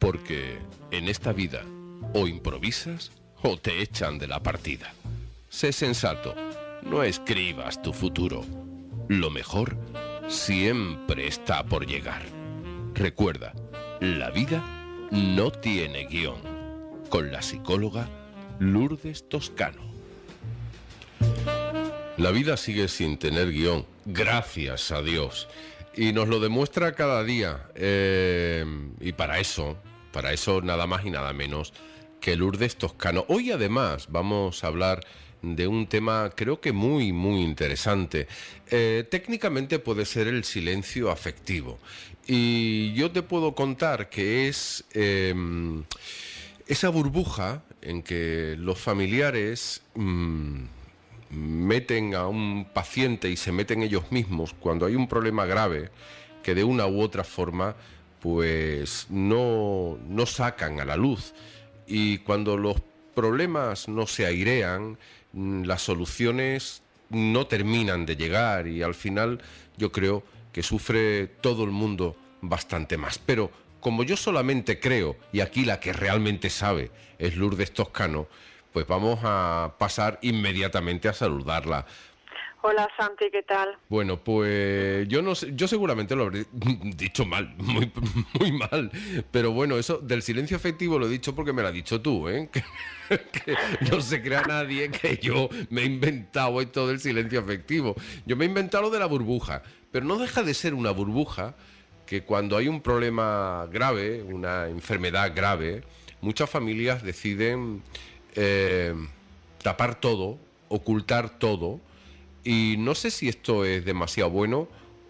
Porque en esta vida o improvisas o te echan de la partida. Sé sensato, no escribas tu futuro. Lo mejor siempre está por llegar. Recuerda, la vida no tiene guión. Con la psicóloga Lourdes Toscano. La vida sigue sin tener guión, gracias a Dios. Y nos lo demuestra cada día. Y para eso nada más y nada menos que Lourdes Toscano. Hoy además vamos a hablar de un tema creo que muy, muy interesante. Técnicamente puede ser el silencio afectivo. Y yo te puedo contar que es esa burbuja en que los familiares meten a un paciente y se meten ellos mismos cuando hay un problema grave que de una u otra forma pues no sacan a la luz, y cuando los problemas no se airean, las soluciones no terminan de llegar y al final yo creo que sufre todo el mundo bastante más. Pero como yo solamente creo, y aquí la que realmente sabe es Lourdes Toscano, pues vamos a pasar inmediatamente a saludarla. Hola Santi, ¿qué tal? Bueno, pues yo no sé, yo seguramente lo habré dicho mal, muy, muy mal, pero bueno, eso del silencio afectivo lo he dicho porque me lo has dicho tú, ¿eh? Que no se crea nadie que yo me he inventado esto del silencio afectivo. Yo me he inventado lo de la burbuja, pero no deja de ser una burbuja que cuando hay un problema grave, una enfermedad grave, muchas familias deciden tapar todo, ocultar todo, y no sé si esto es demasiado bueno,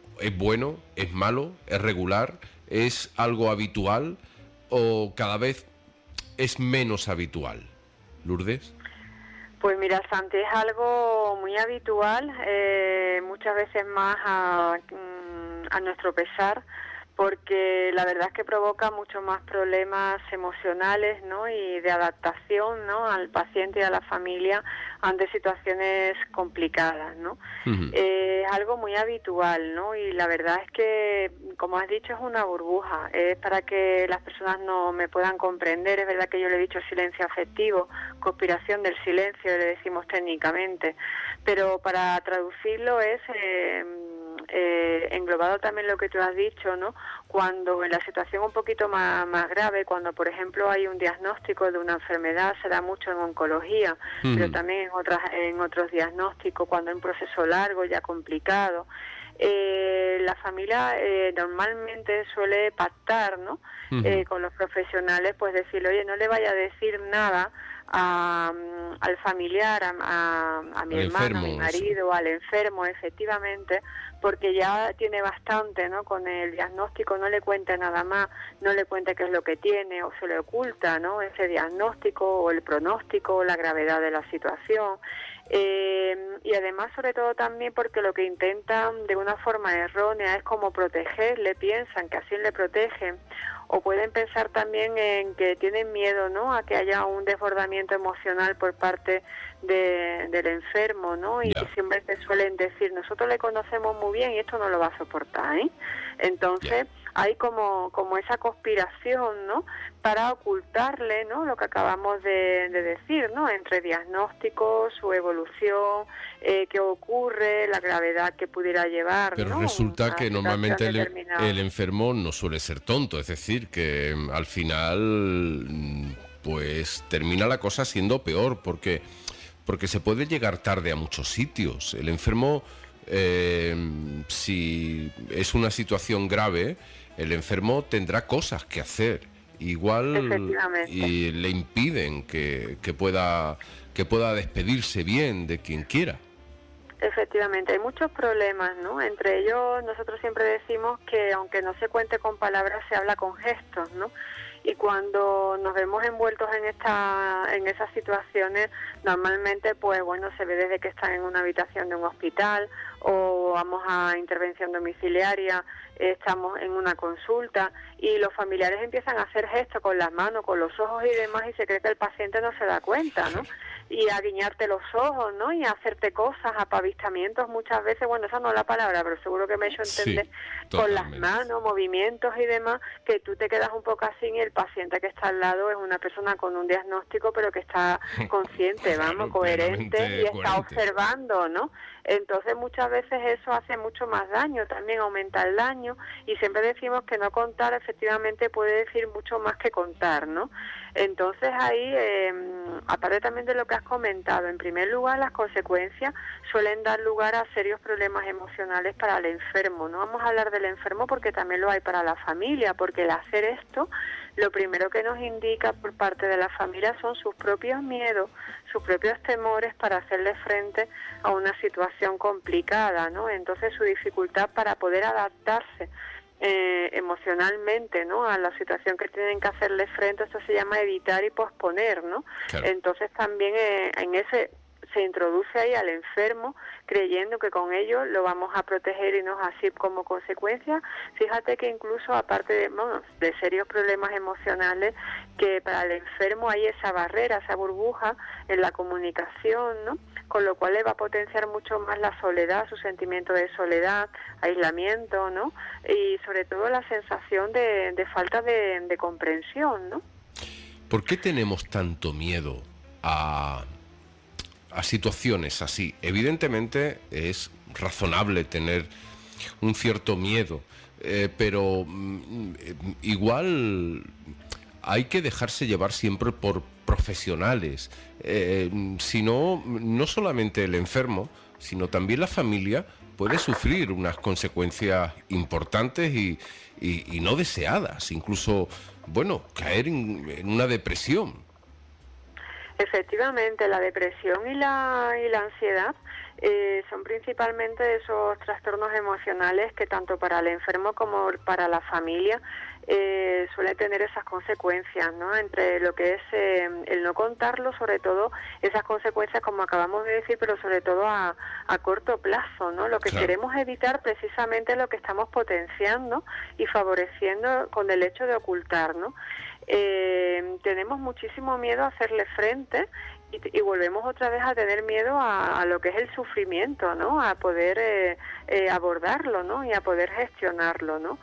es malo, es regular, es algo habitual o cada vez es menos habitual. Lourdes. Pues mira, Santi, es algo muy habitual, muchas veces más a nuestro pesar, porque la verdad es que provoca mucho más problemas emocionales, ¿no? Y de adaptación, ¿no? Al paciente y a la familia ante situaciones complicadas, ¿no? Uh-huh. Es algo muy habitual, ¿no? Y la verdad es que, como has dicho, es una burbuja. Es para que las personas no me puedan comprender. Es verdad que yo le he dicho silencio afectivo, conspiración del silencio, le decimos técnicamente. Pero para traducirlo es englobado también lo que tú has dicho, ¿no? Cuando en la situación un poquito más grave, cuando por ejemplo hay un diagnóstico de una enfermedad, se da mucho en oncología, pero también en otros diagnósticos, cuando hay un proceso largo, ya complicado, la familia normalmente suele pactar, ¿no? Con los profesionales, pues decirle, oye, no le vaya a decir nada al familiar, a mi hermano, a mi marido, al enfermo, efectivamente, porque ya tiene bastante, ¿no? Con el diagnóstico, no le cuente nada más, no le cuente qué es lo que tiene, o se le oculta, ¿no? Ese diagnóstico o el pronóstico o la gravedad de la situación. Y además, sobre todo también porque lo que intentan de una forma errónea es como protegerle, piensan que así le protegen, o pueden pensar también en que tienen miedo, ¿no? A que haya un desbordamiento emocional por parte del enfermo, ¿no? Y siempre te suelen decir, nosotros le conocemos muy bien y esto no lo va a soportar, ¿eh? Entonces hay como esa conspiración, ¿no? Para ocultarle, ¿no? Lo que acabamos de decir, ¿no? Entre diagnósticos, su evolución, qué ocurre, la gravedad que pudiera llevar, pero ¿no? resulta que normalmente el enfermo no suele ser tonto, es decir, que al final pues termina la cosa siendo peor, porque se puede llegar tarde a muchos sitios. El enfermo, si es una situación grave, el enfermo tendrá cosas que hacer, igual, y le impiden que pueda despedirse bien de quien quiera. Efectivamente, hay muchos problemas, ¿no? Entre ellos, nosotros siempre decimos que aunque no se cuente con palabras, se habla con gestos, ¿no? Y cuando nos vemos envueltos en esas situaciones, normalmente, pues bueno, se ve desde que están en una habitación de un hospital o vamos a intervención domiciliaria, estamos en una consulta y los familiares empiezan a hacer gestos con las manos, con los ojos y demás, y se cree que el paciente no se da cuenta, ¿no? y a guiñarte los ojos, ¿no? Y a hacerte cosas, apavistamientos muchas veces, bueno, esa no es la palabra, pero seguro que me he hecho entender, sí, con las manos, movimientos y demás, que tú te quedas un poco así y el paciente que está al lado es una persona con un diagnóstico, pero que está consciente, claro, vamos, coherente y está coherente. observando, ¿no? Entonces muchas veces eso hace mucho más daño, también aumenta el daño, y siempre decimos que no contar efectivamente puede decir mucho más que contar, ¿no? Entonces ahí, aparte también de lo que has comentado, en primer lugar las consecuencias suelen dar lugar a serios problemas emocionales para el enfermo. No vamos a hablar del enfermo porque también lo hay para la familia, porque el hacer esto, lo primero que nos indica por parte de la familia son sus propios miedos, sus propios temores para hacerle frente a una situación complicada, ¿no? Entonces su dificultad para poder adaptarse emocionalmente, ¿no?, a la situación que tienen que hacerle frente, esto se llama evitar y posponer, ¿no? Claro. Entonces también en ese se introduce ahí al enfermo creyendo que con ello lo vamos a proteger y no es así. Como consecuencia, fíjate que incluso aparte de serios problemas emocionales, que para el enfermo hay esa barrera, esa burbuja en la comunicación, ¿no?, con lo cual le va a potenciar mucho más la soledad, su sentimiento de soledad, aislamiento, ¿no?, y sobre todo la sensación de falta de comprensión, ¿no? ¿Por qué tenemos tanto miedo a situaciones así? Evidentemente es razonable tener un cierto miedo, pero igual hay que dejarse llevar siempre por profesionales, si no, no solamente el enfermo, sino también la familia puede sufrir unas consecuencias importantes y no deseadas, incluso, bueno, caer en una depresión. Efectivamente, la depresión y la ansiedad son principalmente esos trastornos emocionales que tanto para el enfermo como para la familia suele tener esas consecuencias, ¿no? Entre lo que es el no contarlo, sobre todo esas consecuencias como acabamos de decir, pero sobre todo a corto plazo, ¿no? Lo que Claro. queremos evitar precisamente lo que estamos potenciando y favoreciendo con el hecho de ocultar, ¿no? Tenemos muchísimo miedo a hacerle frente y volvemos otra vez a tener miedo a lo que es el sufrimiento, ¿no? A poder abordarlo, ¿no? Y a poder gestionarlo, ¿no?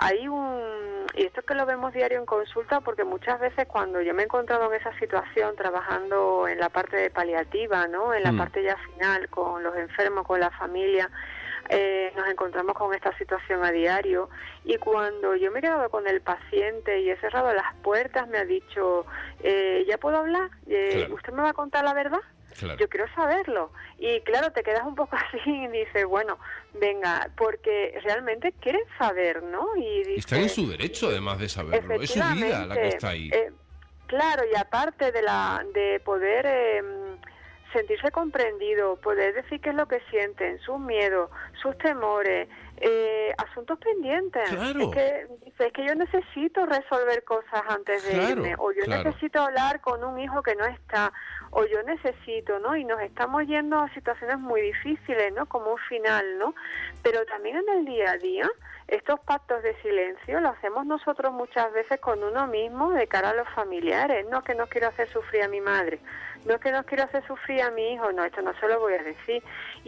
Y esto es que lo vemos diario en consulta, porque muchas veces cuando yo me he encontrado en esa situación trabajando en la parte de paliativa, ¿no?, en la parte ya final con los enfermos, con la familia, nos encontramos con esta situación a diario, y cuando yo me he quedado con el paciente y he cerrado las puertas, me ha dicho, ¿ya puedo hablar? Claro. ¿Usted me va a contar la verdad? Claro. Yo quiero saberlo. Y claro, te quedas un poco así y dices, bueno, venga, porque realmente quieren saber, ¿no? Y dice, están en su derecho, además de saberlo. Es su vida la que está ahí. Claro, y aparte de poder sentirse comprendido, poder decir qué es lo que sienten, sus miedos, sus temores, asuntos pendientes. Claro. Es que yo necesito resolver cosas antes de irme, o yo necesito hablar con un hijo que no está, o yo necesito, ¿no? Y nos estamos yendo a situaciones muy difíciles, ¿no? Como un final, ¿no? Pero también en el día a día, estos pactos de silencio los hacemos nosotros muchas veces con uno mismo de cara a los familiares. No, que no quiero hacer sufrir a mi madre, no, que no quiero hacer sufrir a mi hijo, no, esto no se lo voy a decir.